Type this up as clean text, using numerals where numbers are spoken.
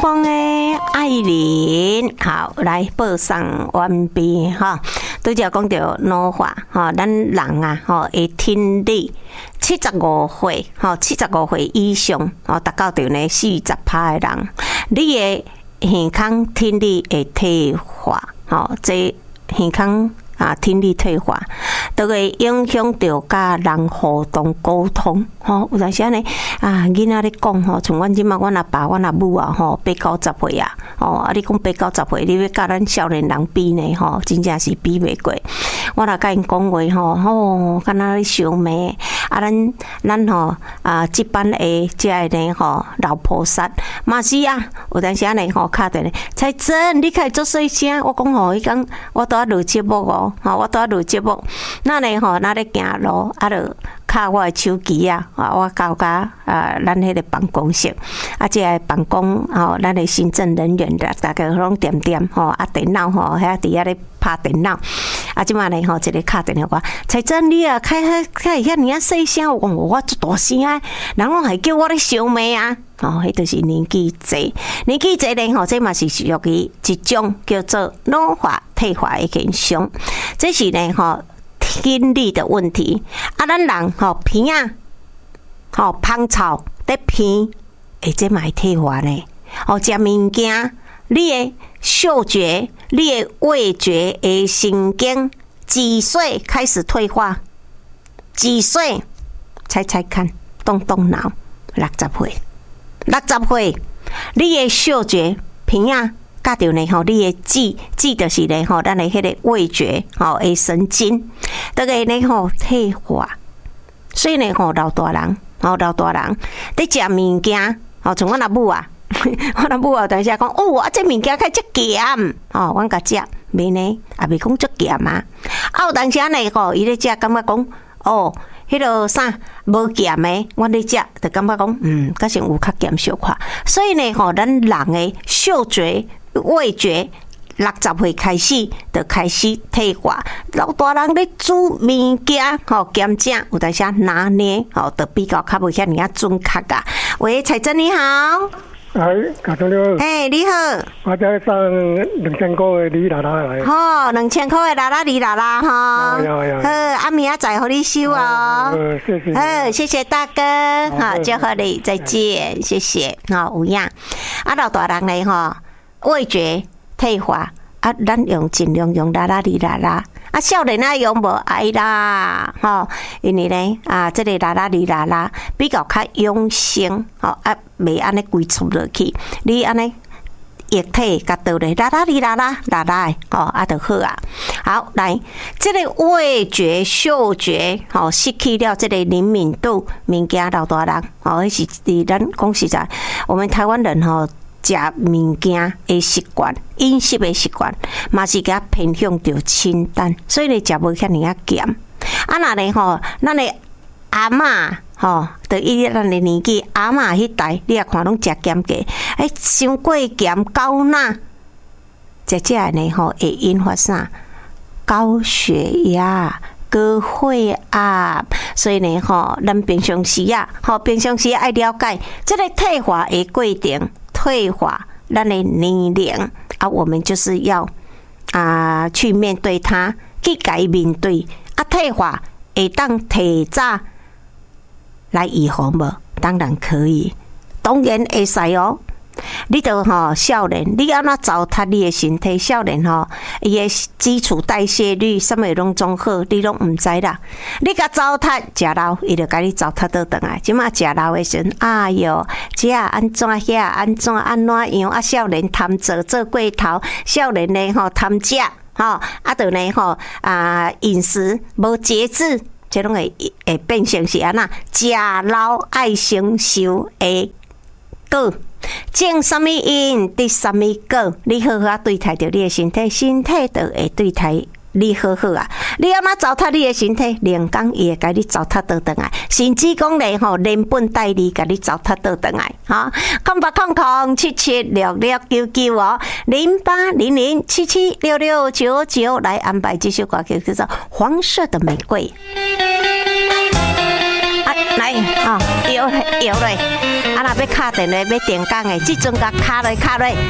邦的爱玲，好来报上完毕哈。拄则讲到老化哈，咱人啊吼的听力75岁吼，75岁以上吼，达到着呢40%的人，你的耳孔听力会退化吼，这耳孔听力退化，都会影响到甲人互动沟通吼。有当时呢囡仔咧讲吼，像阮即马阮阿爸阮阿母啊吼，80-90岁啊，你讲80-90岁，你要甲咱少年人比呢吼，真正是比袂过。我若甲因讲话吼，敢若咧想骂咱吼即班的即个呢吼老菩萨嘛是啊，有当时呢吼敲电话，才真你开做细声，我讲吼，迄讲我拄仔录节目哦。我拄仔录节目，那呢吼，那咧行路，就敲我的手机啊，我到咱迄个办公室，即个办公吼，咱的行政人员大家拢点点吼，电脑吼，遐伫遐咧拍电脑，即马呢吼，一个敲电话，才真你啊，开遐尔细声，我讲我做大声啊，人拢还叫我咧小妹啊。迄就是年纪济呢吼，这嘛是属于一种叫做老化退化的现象。这是呢吼听力的问题。咱人吼鼻啊，芳草在鼻，这嘛会退化呢。食物件，你的嗅觉、你的味觉的神经几岁开始退化？几岁？猜猜看，动脑，60岁。60岁，你的嗅觉、鼻啊，甲着呢吼，你的记就是呢吼，咱的迄个味觉的神经，都会呢吼退化。所以呢吼，老大人在食物件，像阮阿母啊，阮阿母啊，当时讲这物件较足咸，阮甲食，袂呢，也袂讲足咸啊。有当时呢吼，伊咧食，感觉讲迄落啥无咸的，我咧食就感觉讲，甲像有较咸小可。所以呢吼，咱人的嗅觉、味觉，60岁开始就开始退化。老大人咧煮物件，咸正有当时拿捏，就比较较无遐尔准确啊。喂，彩珍你好。 家长你好。 你好。 我在送2000块的李奶奶来。 2000块的李奶奶吼。 有。 明仔载互你收哦。 谢谢。 谢谢大哥，祝贺你，再见，谢谢。有影。老大人呢味觉退化，咱尽量用李奶奶。少年啊用无爱啦，因为呢这个李奶奶比较较养生，袂安尼规出落去，你安尼液体甲倒咧，李奶奶就好啊。好，来，这个味觉、嗅觉，失去了这个灵敏度，物件老大人，迄是伫咱讲实在，我们台湾人食物件的习惯，饮食的习惯，嘛是甲偏向着清淡，所以呢食无遐尔咸。若呢咱的阿嬷就以咱的年纪，阿嬷迄代，你也看拢食咸过，伤过咸高钠，食呢会引发啥？高血压。高血压，所以呢咱平常时爱了解这个退化的过程。退化，咱的年龄我们就是要去面对它，去改面对退化会当提早来预防无？当然可以，当然会使哦。你就少年，你安怎糟蹋你的身体？少年伊的基础代谢率什么拢总好，你拢唔知啦。你甲糟蹋食老，伊就甲你糟蹋倒转来。即马食老的时阵，哎哟，这安怎遐安怎样？少年贪做过头，少年呢贪食就呢饮食无节制，这拢会变成是安那食老爱承受的果。种什么因得什么果，你好好对待着你的身体，身体就会对待你好好啊。你安怎糟蹋你的身体，连工伊会甲你糟蹋倒转来，甚至讲咧连本带利甲你糟蹋倒转来0800776699哦，0800776699来安排这首歌曲叫做《黄色的玫瑰》。 来摇落，啊若要敲电话要电讲的，即阵甲敲落，